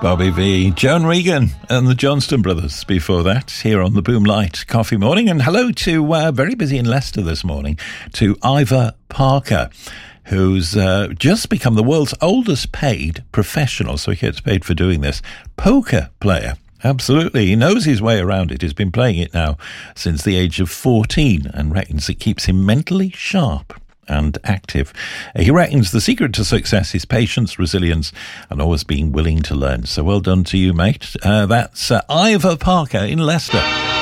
Bobby V, Joan Regan and the Johnston Brothers before that, here on the Boomlight Coffee Morning. And hello to, very busy in Leicester this morning, to Ivor Parker, who's just become the world's oldest paid professional, so he gets paid for doing this, poker player. Absolutely. He knows his way around it. He's been playing it now since the age of 14 and reckons it keeps him mentally sharp and active. He reckons the secret to success is patience, resilience, and always being willing to learn. So well done to you, mate. That's Ivor Parker in Leicester.